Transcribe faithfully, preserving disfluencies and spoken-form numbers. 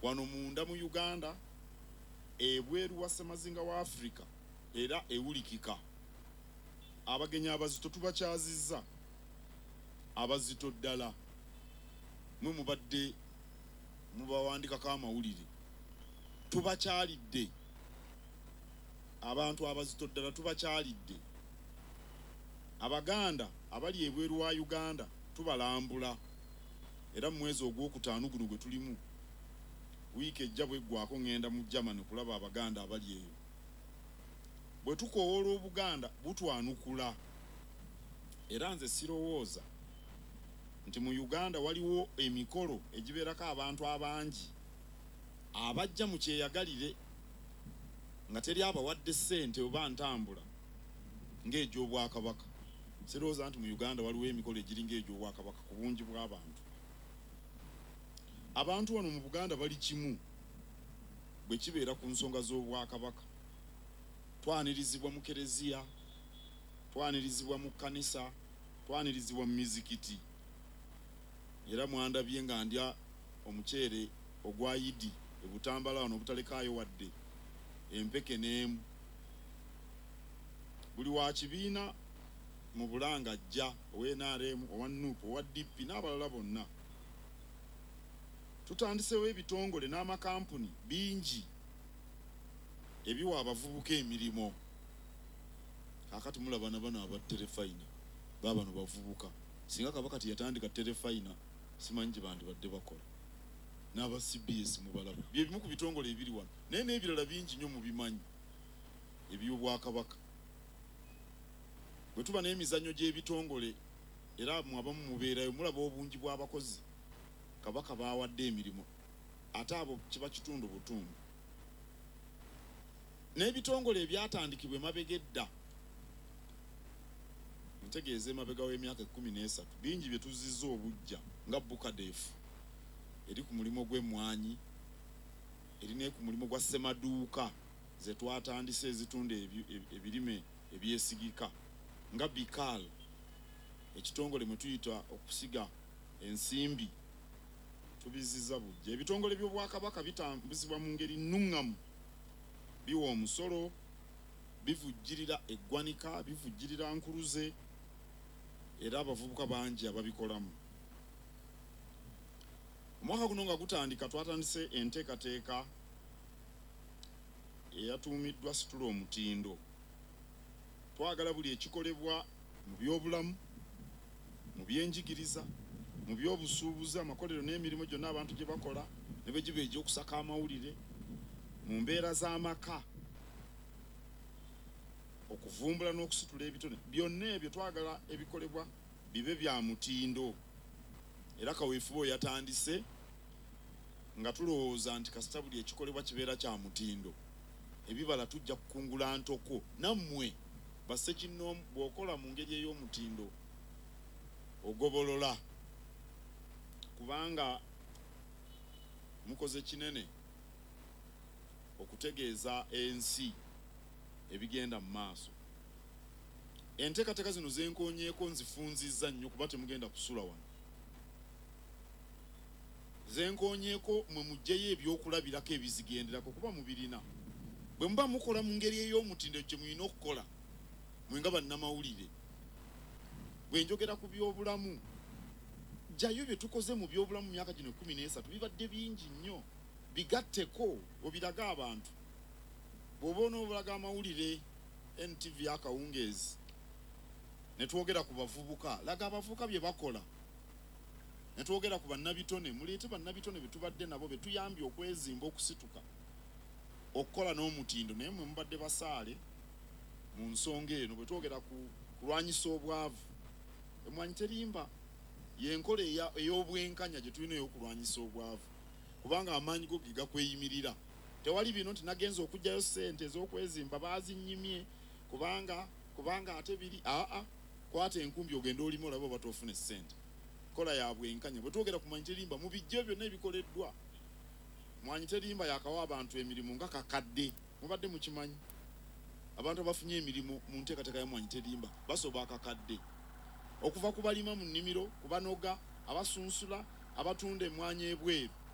wano munda mu Uganda ebweru wa Ssemazinga wa Africa era ewulikika abagenyi abazito tubakyazizza abazito ddala mwe mubadde mubawandikako amawulire tubakyalidde abantu abazito ddala tubakyalidde Abaganda abali ebweru wa Uganda tubalambula era mu mwezi ogwokutaano guno gwe tulimu wiiki ejja bweggwako ngenda mu Germany kulaba Abaganda abali eyo bwe tukowoola Obuganda butwanukula era nze sirowooza nti mu Uganda waliwo emikolo egibeerako abantu abangi abajja mu kyeyagalire nga teri abawadde ssente oba ntambula ng'egy'Obwakabaka. Sirowooza nti mu Uganda waliwo emikolo egiri ng'egy'Obwakabaka ku bungi bw'abantu. Abantu wano mu Buganda bali kimu bwe kibeera ku nsonga z'Obwakabaka. Twanirizibwa mu kereziya, twanirizibwa mu kkanisa, twanirizibwa mu mizikiti. Era mwandabye nga ndya omuceere ogwa Idi ebutambala wano obutalekaayo wadde empeke n'emu. Buli wa kibiina mu Bulanga ajja owa N R M, owa N U P, owa D P n'abalala bonna. Tutandisewo ebitongole n'amakampuni bingi ebiwa abavubuka emirimu. Kaakati mulaba na bano aba terefayina baabano bavubuka. Singa Kabaka teyatandika terefayina simanyi gye bandibadde bakola. N'aba C B S mubalaba bye bimu ku bitongole ebiri wano naye n'ebirala bingi nnyo mu bimanyi eby'Obwakabaka. Bwe tuba n'emizannyo gy'ebitongole era mu abamu mubeerayo mulaba obungi bw'abakozi Kabaka baawadde emirimu ate abo kiba kitundu butundu. N'ebitongole ebyatandikibwa emabega edda ntegeeza emabega w'emyaka ekkumi n'esatu bingi bye tuzizza obujja nga Bukadefu eri ku mulimu gw'emmwanyi, eri ne ku mulimu gwa Ssemaduuka ze twatandise ezitunda ebirime ebyesigika nga Bikal ekitongole mwe tuyita okusiga ensimbi tubizizza bujja. Ebitongole by'Obwakabaka bitambuzibwa mu ngeri nnuŋŋamu, biwa omusolo, bivujjirira eggwanika, bivujjirira nkuluze era abavubuka bangi ababikolamu. Omwaka guno nga gutandika twatandise enteekateeka eyatuumiddwa situla omutindo. Twagala buli ekikolebwa mu byobulamu, mu byenjigiriza, mu byobusuubuzi, amakolero n'emirimu gyonna abantu gye bakola ne bwe giba egy'okusaka amawulire, mu mbeera z'amaka, okuvumbula n'okusitula ebitone, byonna ebyo twagala ebikolebwa bibe bya mutindo. Era kaweefube oyo yatandise nga tulowooza nti kasita buli ekikolebwa kibeera kya mutindo ebibala tujja kukungula ntoko. Nammwe bassekinnoomu bw'okola mu ngeri ey'omutindo ogobolola kubanga mukoze kinene okutegeeza ensi ebigenda mu maaso. Enteekateeka zino zenkoonyeeko nzifunzizza nnyo kuba temugenda kusula wano. Zenkoonyeeko mwe muggyeyo ebyokulabirako ebizigenderako kuba mubirina. Bwe muba mukola mu ngeri ey'omutindo gye mulina okukola mwe nga bannamawulire. Bwe njogera ku byobulamu, jjayo bye tukoze mu byobulamu mu myaka gino ekkumi n'esatu bibadde bingi nnyo. Bigatteko obirage abantu. Bw'oba onoobulaga amawulire N T V akawungeezi ne twogera ku bavubuka, laga abavubuka bye bakola. Ne twogera ku bannabitone, muleete bannabitone be tubadde nabo be tuyambye okwezimba okusituka okukola n'omutindo naye mwe mubadde basaale mu nsonga eno. Bwe twogera ku kulwanyisa obwavu, emmwanyi terimba y'enkola ey'obwenkanya gye tulina ey'okulwanyisa obwavu kubanga amaanyi go gigakweyimirira. Tewali bino nti nagenza okugyayo ssente ez'okwezimba baazinnyimye kubanga kubanga ate biri aa kwata enkumbi ogenda olima olaba oba toofuna ssente. Kola ya bwenkanya. Bwe twogera ku mwanyi terimba mu bijjo byonna ebikoleddwa, mwanyi terimba yakawa abantu emirimu nga kakadde. Mubadde mukimanyi abantu abafunye emirimu mu nteekateeka ya mwanyi terimba basoba akakadde okuva ku balima mu nnimiro, ku banoga, abasunsula, abatunda emmwanyi ebweru